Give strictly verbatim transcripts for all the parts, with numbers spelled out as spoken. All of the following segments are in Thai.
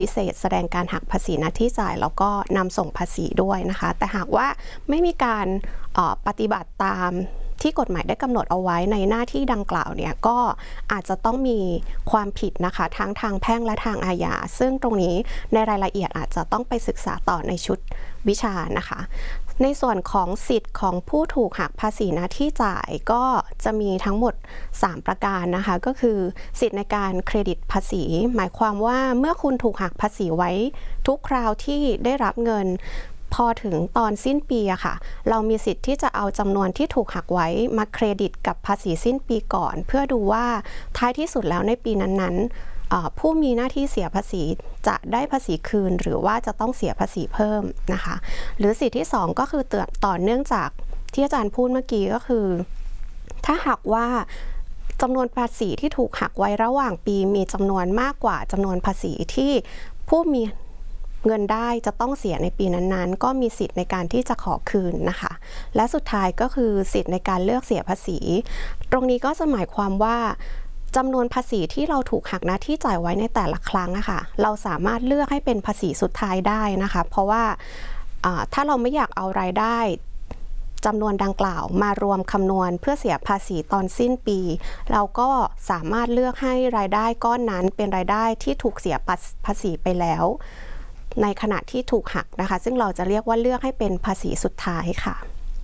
พิเศษแสดงการหักภาษีหน้าที่จ่ายแล้วก็นำส่งภาษีด้วยนะคะแต่หากว่าไม่มีการปฏิบัติตามที่กฎหมายได้กำหนดเอาไว้ในหน้าที่ดังกล่าวเนี่ยก็อาจจะต้องมีความผิดนะคะทั้งทางแพ่งและทางอาญาซึ่งตรงนี้ในรายละเอียดอาจจะต้องไปศึกษาต่อในชุดวิชานะคะในส่วนของสิทธิ์ของผู้ถูกหักภาษีหน้าที่จ่ายก็จะมีทั้งหมดสามประการนะคะก็คือสิทธิ์ในการเครดิตภาษีหมายความว่าเมื่อคุณถูกหักภาษีไว้ทุกคราวที่ได้รับเงินพอถึงตอนสิ้นปีอะค่ะเรามีสิทธิ์ที่จะเอาจำนวนที่ถูกหักไว้มาเครดิตกับภาษีสิ้นปีก่อนเพื่อดูว่าท้ายที่สุดแล้วในปีนั้นๆผู้มีหน้าที่เสียภาษีจะได้ภาษีคืนหรือว่าจะต้องเสียภาษีเพิ่มนะคะหรือสิทธิที่สองก็คือต่อเนื่องจากที่อาจารย์พูดเมื่อกี้ก็คือถ้าหากว่าจำนวนภาษีที่ถูกหักไว้ระหว่างปีมีจำนวนมากกว่าจำนวนภาษีที่ผู้มีเงินได้จะต้องเสียในปีนั้นๆก็มีสิทธิ์ในการที่จะขอคืนนะคะและสุดท้ายก็คือสิทธิ์ในการเลือกเสียภาษีตรงนี้ก็จะหมายความว่าจำนวนภาษีที่เราถูกหักหน้าที่จ่ายไว้ในแต่ละครั้งอะค่ะเราสามารถเลือกให้เป็นภาษีสุดท้ายได้นะคะเพราะว่าถ้าเราไม่อยากเอารายได้จำนวนดังกล่าวมารวมคำนวณเพื่อเสียภาษีตอนสิ้นปีเราก็สามารถเลือกให้รายได้ก้อนนั้นเป็นรายได้ที่ถูกเสียภาษีไปแล้วในขณะที่ถูกหักนะคะซึ่งเราจะเรียกว่าเลือกให้เป็นภาษีสุดท้ายค่ะ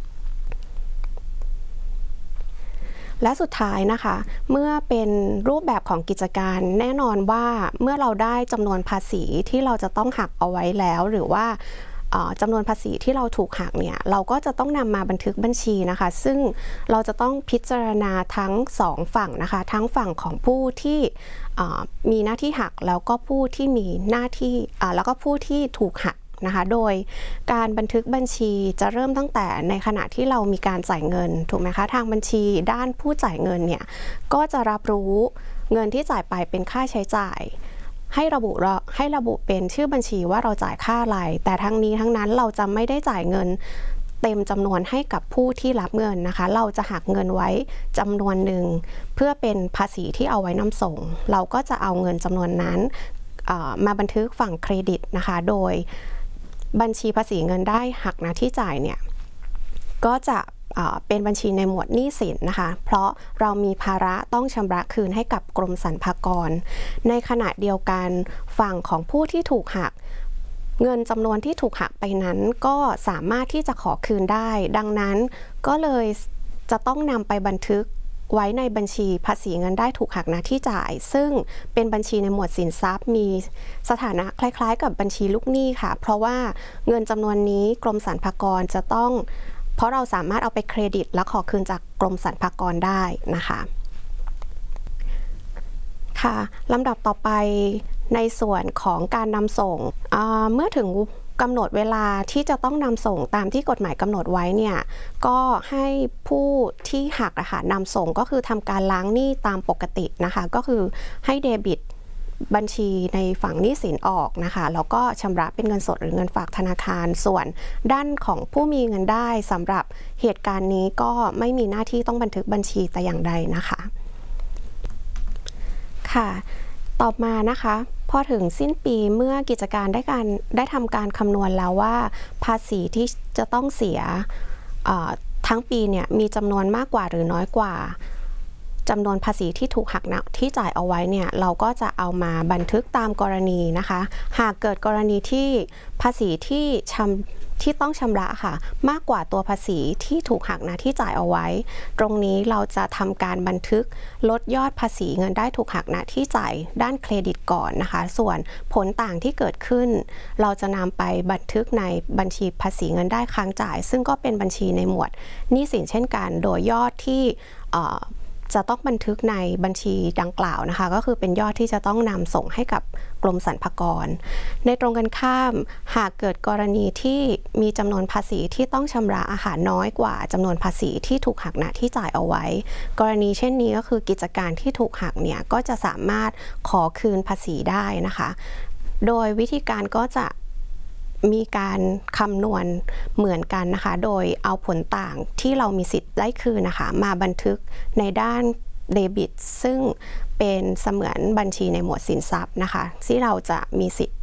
และสุดท้ายนะคะเมื่อเป็นรูปแบบของกิจการแน่นอนว่าเมื่อเราได้จำนวนภาษีที่เราจะต้องหักเอาไว้แล้วหรือว่าจำนวนภาษีที่เราถูกหักเนี่ยเราก็จะต้องนำมาบันทึกบัญชีนะคะซึ่งเราจะต้องพิจารณาทั้งสองฝั่งนะคะทั้งฝั่งของผู้ที่มีหน้าที่หักแล้วก็ผู้ที่มีหน้าที่แล้วก็ผู้ที่ถูกหักนะคะโดยการบันทึกบัญชีจะเริ่มตั้งแต่ในขณะที่เรามีการจ่ายเงินถูกไหมคะทางบัญชีด้านผู้จ่ายเงินเนี่ยก็จะรับรู้เงินที่จ่ายไปเป็นค่าใช้จ่ายให้ระบุให้ระบุเป็นชื่อบัญชีว่าเราจ่ายค่าอะไรแต่ทั้งนี้ทั้งนั้นเราจะไม่ได้จ่ายเงินเต็มจำนวนให้กับผู้ที่รับเงินนะคะเราจะหักเงินไว้จำนวนหนึ่งเพื่อเป็นภาษีที่เอาไว้นำส่งเราก็จะเอาเงินจำนวนนั้นมาบันทึกฝั่งเครดิตนะคะโดยบัญชีภาษีเงินได้หักหน้าที่จ่ายเนี่ยก็จะเป็นบัญชีในหมวดหนี้สินนะคะเพราะเรามีภาระต้องชำระคืนให้กับกรมสรรพากรในขณะเดียวกันฝั่งของผู้ที่ถูกหักเงินจำนวนที่ถูกหักไปนั้นก็สามารถที่จะขอคืนได้ดังนั้นก็เลยจะต้องนำไปบันทึกไว้ในบัญชีภาษีเงินได้ถูกหักหน้าที่จ่ายซึ่งเป็นบัญชีในหมวดสินทรัพย์มีสถานะคล้ายๆกับบัญชีลูกหนี้ค่ะเพราะว่าเงินจำนวนนี้กรมสรรพากรจะต้องเพราะเราสามารถเอาไปเครดิตและขอคืนจากกรมสรรพากรได้นะคะค่ะลำดับต่อไปในส่วนของการนำส่งเมื่อถึงกำหนดเวลาที่จะต้องนำส่งตามที่กฎหมายกำหนดไว้เนี่ยก็ให้ผู้ที่หักอะค่ะนำส่งก็คือทำการล้างหนี้ตามปกตินะคะก็คือให้เดบิตบัญชีในฝั่งหนี้สินออกนะคะแล้วก็ชำระเป็นเงินสดหรือเงินฝากธนาคารส่วนด้านของผู้มีเงินได้สำหรับเหตุการณ์นี้ก็ไม่มีหน้าที่ต้องบันทึกบัญชีแต่อย่างใดนะคะค่ะต่อมานะคะพอถึงสิ้นปีเมื่อกิจการได้การได้ทำการคำนวณแล้วว่าภาษีที่จะต้องเสียทั้งปีเนี่ยมีจำนวนมากกว่าหรือน้อยกว่าจำนวนภาษีที่ถูกหักที่จ่ายเอาไว้เนี่ยเราก็จะเอามาบันทึกตามกรณีนะคะหากเกิดกรณีที่ภาษีที่ชำที่ต้องชำระค่ะมากกว่าตัวภาษีที่ถูกหักหน้าที่จ่ายเอาไว้ตรงนี้เราจะทำการบันทึกลดยอดภาษีเงินได้ถูกหักหน้าที่จ่ายด้านเครดิตก่อนนะคะส่วนผลต่างที่เกิดขึ้นเราจะนำไปบันทึกในบัญชีภาษีเงินได้ค้างจ่ายซึ่งก็เป็นบัญชีในหมวดหนี้สินเช่นกันโดยยอดที่จะต้องบันทึกในบัญชีดังกล่าวนะคะก็คือเป็นยอดที่จะต้องนำส่งให้กับกรมสรรพากรในตรงกันข้ามหากเกิดกรณีที่มีจำนวนภาษีที่ต้องชำระอาหารน้อยกว่าจำนวนภาษีที่ถูกหักหน้าที่จ่ายเอาไว้กรณีเช่นนี้ก็คือกิจการที่ถูกหักเนี่ยก็จะสามารถขอคืนภาษีได้นะคะโดยวิธีการก็จะมีการคำนวณเหมือนกันนะคะโดยเอาผลต่างที่เรามีสิทธิ์ได้คืนนะคะมาบันทึกในด้านเดบิตซึ่งเป็นเสมือนบัญชีในหมวดสินทรัพย์นะคะที่เราจะมีสิทธิ์